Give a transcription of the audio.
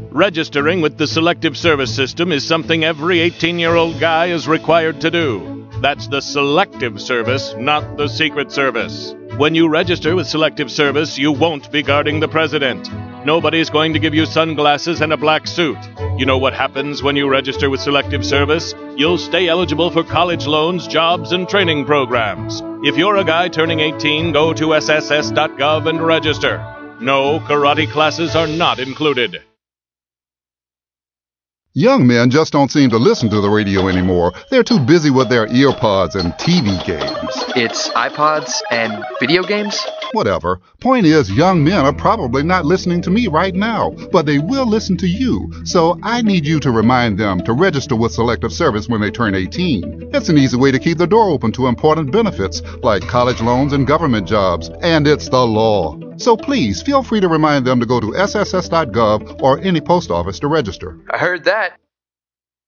Registering with the Selective Service System is something every 18-year-old guy is required to do. That's the Selective Service, not the Secret Service. When you register with Selective Service, you won't be guarding the president. Nobody's going to give you sunglasses and a black suit. You know what happens when you register with Selective Service? You'll stay eligible for college loans, jobs, and training programs. If you're a guy turning 18, go to sss.gov and register. No, karate classes are not included. Young men just don't seem to listen to the radio anymore. They're too busy with their earpods and TV games. It's iPods and video games? Whatever. Point is, young men are probably not listening to me right now, but they will listen to you. So I need you to remind them to register with Selective Service when they turn 18. It's an easy way to keep the door open to important benefits like college loans and government jobs, and it's the law. So please feel free to remind them to go to sss.gov or any post office to register. I heard that.